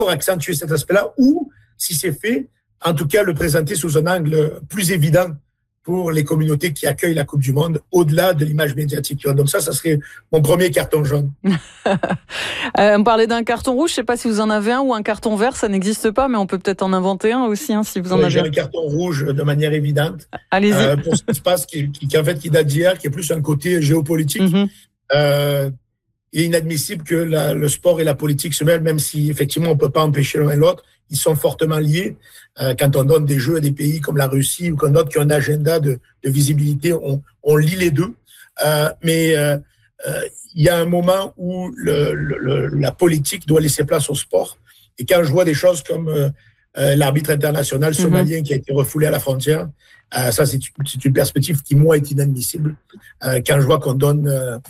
accentuer cet aspect-là ou, si c'est fait, en tout cas le présenter sous un angle plus évident pour les communautés qui accueillent la Coupe du Monde, au-delà de l'image médiatique. Donc ça serait mon premier carton jaune. On parlait d'un carton rouge, je ne sais pas si vous en avez un, ou un carton vert, ça n'existe pas, mais on peut peut-être en inventer un aussi, si vous en avez. J'ai un carton rouge de manière évidente. Allez-y. Pour ce qui se passe, qui date d'hier, qui est plus un côté géopolitique. Il est inadmissible que le sport et la politique se mêlent, même si effectivement on ne peut pas empêcher l'un et l'autre. Ils sont fortement liés. Quand on donne des jeux à des pays comme la Russie ou comme d'autres qui ont un agenda de visibilité, on lie les deux. Mais il y a un moment où la politique doit laisser place au sport. Et quand je vois des choses comme l'arbitre international somalien qui a été refoulé à la frontière, ça c'est une perspective qui, moi, est inadmissible. Quand je vois qu'on donne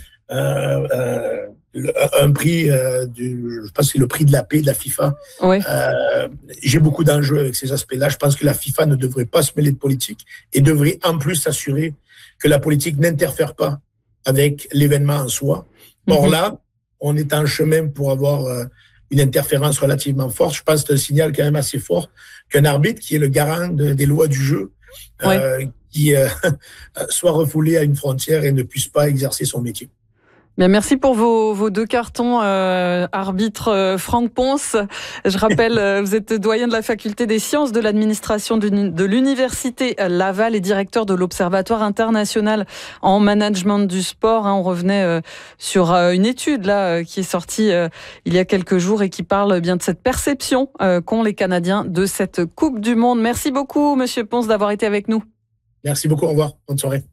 un prix, je pense que c'est le prix de la paix de la FIFA. Oui. J'ai beaucoup d'enjeux avec ces aspects-là. Je pense que la FIFA ne devrait pas se mêler de politique et devrait en plus s'assurer que la politique n'interfère pas avec l'événement en soi. Or là, on est en chemin pour avoir une interférence relativement forte. Je pense que c'est un signal quand même assez fort qu'un arbitre qui est le garant des lois du jeu, qui soit refoulé à une frontière et ne puisse pas exercer son métier. Bien, merci pour vos deux cartons, arbitre Franck Ponce. Je rappelle, vous êtes doyen de la faculté des sciences de l'administration de l'université Laval et directeur de l'Observatoire international en management du sport. On revenait sur une étude là qui est sortie il y a quelques jours et qui parle bien de cette perception qu'ont les Canadiens de cette Coupe du Monde. Merci beaucoup, Monsieur Ponce, d'avoir été avec nous. Merci beaucoup, au revoir, bonne soirée.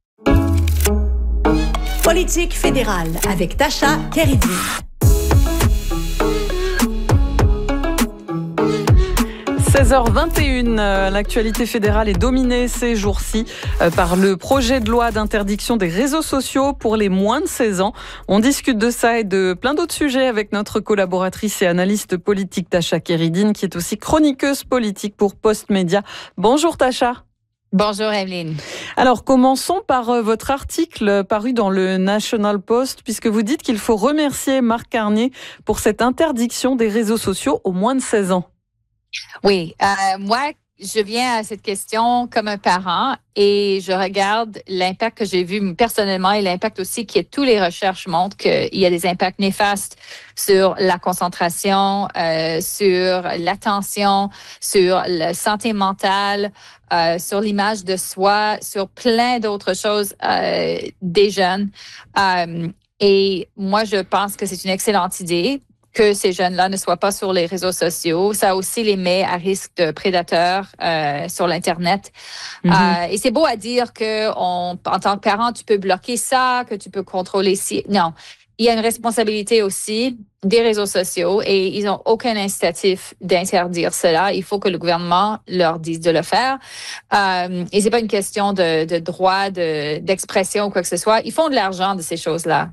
Politique fédérale avec Tasha Keridine. – 16h21, l'actualité fédérale est dominée ces jours-ci par le projet de loi d'interdiction des réseaux sociaux pour les moins de 16 ans. On discute de ça et de plein d'autres sujets avec notre collaboratrice et analyste politique Tasha Keridine, qui est aussi chroniqueuse politique pour Postmédia. Bonjour Tasha. Bonjour Evelyne. Alors commençons par votre article paru dans le National Post, puisque vous dites qu'il faut remercier Marc Carnier pour cette interdiction des réseaux sociaux aux moins de 16 ans. Oui, moi je viens à cette question comme un parent et je regarde l'impact que j'ai vu personnellement et l'impact aussi que toutes les recherches montrent qu'il y a des impacts néfastes sur la concentration, sur l'attention, sur la santé mentale, sur l'image de soi, sur plein d'autres choses des jeunes. Et moi, je pense que c'est une excellente idée que ces jeunes-là ne soient pas sur les réseaux sociaux. Ça aussi les met à risque de prédateurs sur l'Internet. Et c'est beau à dire que en tant que parent, tu peux bloquer ça, que tu peux contrôler si. Non. Il y a une responsabilité aussi des réseaux sociaux et ils n'ont aucun incitatif d'interdire cela. Il faut que le gouvernement leur dise de le faire. Et c'est pas une question de droit d'expression ou quoi que ce soit. Ils font de l'argent de ces choses-là.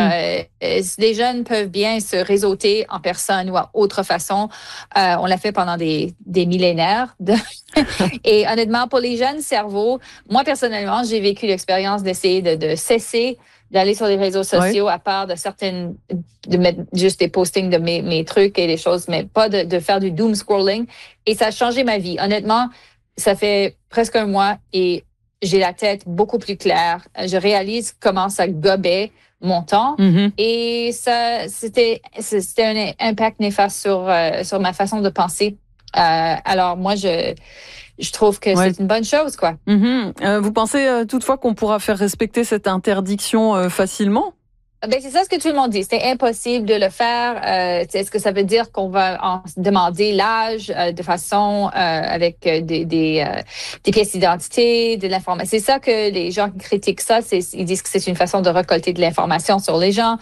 Les jeunes peuvent bien se réseauter en personne ou à autre façon. On l'a fait pendant des millénaires. Et honnêtement, pour les jeunes cerveaux, moi personnellement, j'ai vécu l'expérience d'essayer de cesser d'aller sur les réseaux sociaux à part de mettre juste des postings de mes trucs et des choses, mais pas de faire du doom scrolling. Et ça a changé ma vie. Honnêtement, ça fait presque un mois et j'ai la tête beaucoup plus claire. Je réalise comment ça gobait mon temps et ça c'était un impact néfaste sur ma façon de penser. Alors moi je trouve que c'est une bonne chose quoi. Vous pensez toutefois qu'on pourra faire respecter cette interdiction facilement? Ben c'est ça ce que tout le monde dit. C'est impossible de le faire. Est-ce que ça veut dire qu'on va en demander l'âge de façon avec des pièces d'identité, de l'information? C'est ça que les gens qui critiquent ça, ils disent que c'est une façon de récolter de l'information sur les gens.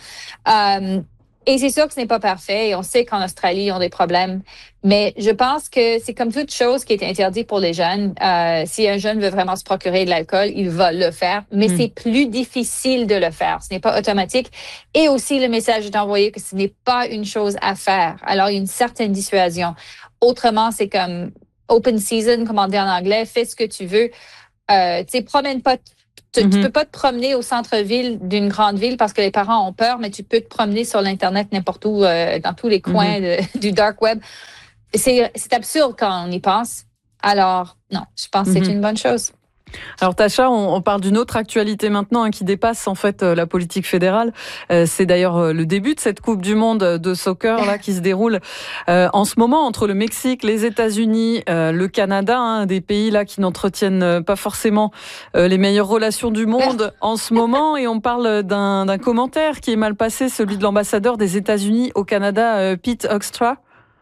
Et c'est sûr que ce n'est pas parfait et on sait qu'en Australie, ils ont des problèmes. Mais je pense que c'est comme toute chose qui est interdite pour les jeunes. Si un jeune veut vraiment se procurer de l'alcool, il va le faire. Mais c'est plus difficile de le faire. Ce n'est pas automatique. Et aussi, le message est envoyé que ce n'est pas une chose à faire. Alors, il y a une certaine dissuasion. Autrement, c'est comme open season, comme on dit en anglais, fais ce que tu veux. promène pas. Tu peux pas te promener au centre-ville d'une grande ville parce que les parents ont peur, mais tu peux te promener sur l'Internet n'importe où, dans tous les coins du dark web. C'est absurde quand on y pense. Alors, non, je pense que c'est une bonne chose. Alors Tascha, on parle d'une autre actualité maintenant qui dépasse en fait la politique fédérale. C'est d'ailleurs le début de cette Coupe du Monde de soccer là qui se déroule en ce moment entre le Mexique, les États-Unis, le Canada, des pays là qui n'entretiennent pas forcément les meilleures relations du monde en ce moment. Et on parle d'un commentaire qui est mal passé, celui de l'ambassadeur des États-Unis au Canada, Pete Hoekstra.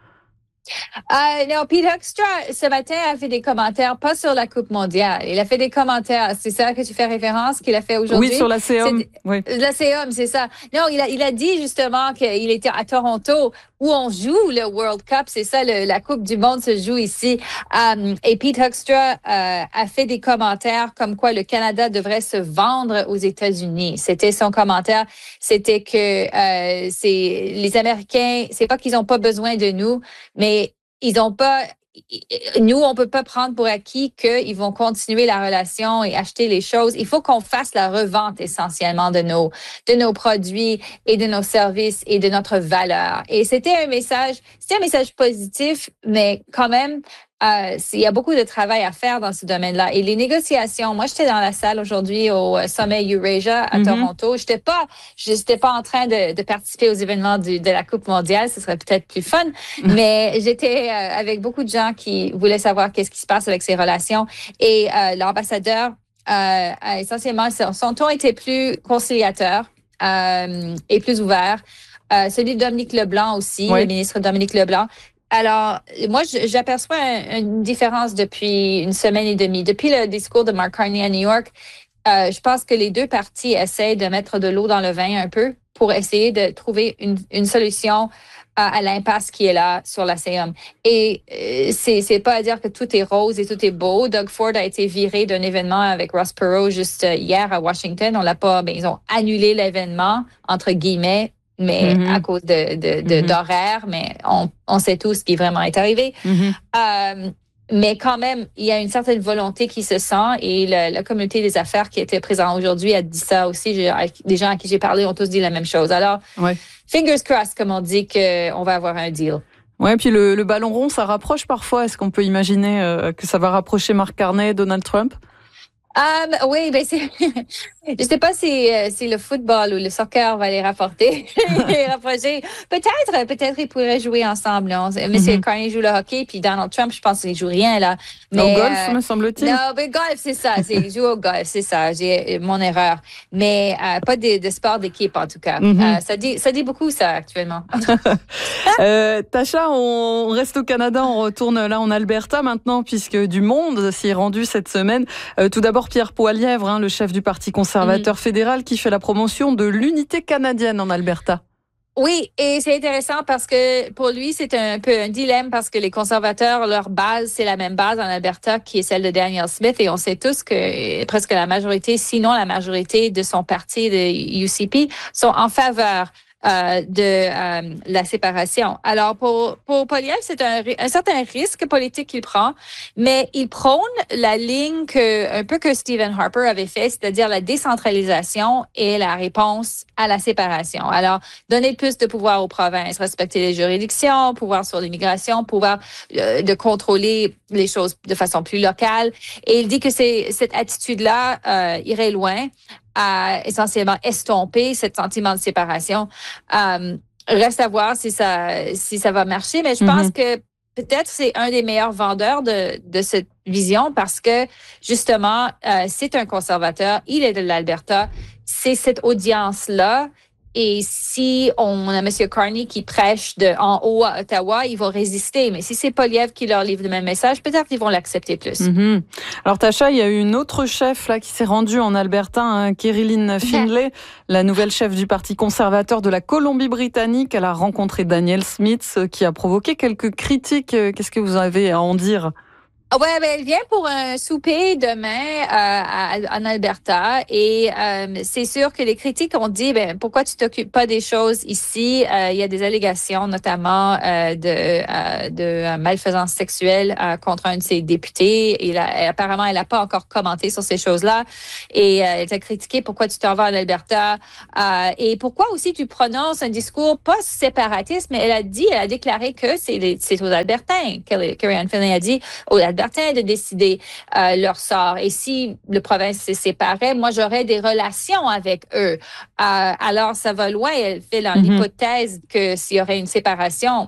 Non, Pete Hoekstra, ce matin, a fait des commentaires, pas sur la Coupe mondiale. Il a fait des commentaires. C'est ça que tu fais référence, qu'il a fait aujourd'hui? Oui, sur la CEOM. Oui. La CEOM, c'est ça. Non, il a dit justement qu'il était à Toronto, où on joue le World Cup. C'est ça, la Coupe du Monde se joue ici. Et Pete Hoekstra a fait des commentaires comme quoi le Canada devrait se vendre aux États-Unis. C'était son commentaire. C'était que les Américains, c'est pas qu'ils n'ont pas besoin de nous, mais ils ont pas. Nous, on peut pas prendre pour acquis qu'ils vont continuer la relation et acheter les choses. Il faut qu'on fasse la revente essentiellement de nos produits et de nos services et de notre valeur. Et c'était un message positif, mais quand même, il y a beaucoup de travail à faire dans ce domaine-là. Et les négociations, moi, j'étais dans la salle aujourd'hui au sommet Eurasia à Toronto. J'étais pas en train de participer aux événements de la Coupe mondiale. Ce serait peut-être plus fun. Mais j'étais avec beaucoup de gens qui voulaient savoir qu'est-ce qui se passe avec ces relations. Et l'ambassadeur, essentiellement, son ton était plus conciliateur et plus ouvert. Celui de Dominique Leblanc aussi, le ministre Dominique Leblanc. Alors, moi, j'aperçois une différence depuis une semaine et demie. Depuis le discours de Mark Carney à New York, je pense que les deux parties essayent de mettre de l'eau dans le vin un peu pour essayer de trouver une solution à l'impasse qui est là sur la CEOM. Et c'est pas à dire que tout est rose et tout est beau. Doug Ford a été viré d'un événement avec Ross Perot juste hier à Washington. Ils ont annulé l'événement, entre guillemets, mais à cause d'horaire, mais on sait tous ce qui vraiment est arrivé. Mais quand même, il y a une certaine volonté qui se sent et la communauté des affaires qui était présente aujourd'hui a dit ça aussi. Des gens à qui j'ai parlé ont tous dit la même chose. Alors, fingers crossed, comme on dit, qu'on va avoir un deal. Ouais, puis le ballon rond, ça rapproche parfois. Est-ce qu'on peut imaginer que ça va rapprocher Mark Carney et Donald Trump? Oui, je sais pas si le football ou le soccer va les rapporter, les rapprocher. Peut-être ils pourraient jouer ensemble. M. Carney joue le hockey, puis Donald Trump, je pense qu'il joue rien là. Mais au golf, me semble-t-il. Non, mais golf, c'est ça. Il joue au golf, c'est ça. J'ai mon erreur. Mais pas de sport d'équipe en tout cas. Ça dit beaucoup ça actuellement. Tascha, on reste au Canada, on retourne là en Alberta maintenant, puisque du monde s'y est rendu cette semaine. Tout d'abord, Pierre Poilievre, le chef du Parti conservateur fédéral, qui fait la promotion de l'unité canadienne en Alberta. Oui, et c'est intéressant parce que pour lui, c'est un peu un dilemme parce que les conservateurs, leur base, c'est la même base en Alberta qui est celle de Danielle Smith et on sait tous que presque la majorité, sinon la majorité de son parti, de UCP, sont en faveur de la séparation. Alors, pour Poilievre, c'est un certain risque politique qu'il prend, mais il prône la ligne un peu que Stephen Harper avait fait, c'est-à-dire la décentralisation et la réponse à la séparation. Alors, donner plus de pouvoir aux provinces, respecter les juridictions, pouvoir sur l'immigration, pouvoir de contrôler les choses de façon plus locale. Et il dit que cette attitude-là irait loin à essentiellement estomper ce sentiment de séparation. Reste à voir si ça va marcher, mais je pense que peut-être c'est un des meilleurs vendeurs de cette vision parce que justement, c'est un conservateur, il est de l'Alberta, c'est cette audience-là. Et si on a M. Carney qui prêche en haut à Ottawa, ils vont résister. Mais si c'est Poilievre qui leur livre le même message, peut-être qu'ils vont l'accepter plus. Alors, Tascha, il y a eu une autre chef là qui s'est rendue en Alberta, Kyrillene Findlay, la nouvelle chef du Parti conservateur de la Colombie-Britannique. Elle a rencontré Danielle Smith, qui a provoqué quelques critiques. Qu'est-ce que vous avez à en dire? Ouais, ben, elle vient pour un souper demain en Alberta et c'est sûr que les critiques ont dit pourquoi tu t'occupes pas des choses ici. Il y a des allégations notamment de malfaisance sexuelle contre un de ses députés et apparemment elle n'a pas encore commenté sur ces choses-là et elle t'a critiqué pourquoi tu t'en vas en Alberta et pourquoi aussi tu prononces un discours pas séparatiste, mais elle a déclaré que c'est aux Albertains. Kerry-Anne Finlay a dit aux Albertains de décider leur sort. Et si le province se séparait, moi, j'aurais des relations avec eux. Alors, ça va loin. Elle fait l'hypothèse que s'il y aurait une séparation,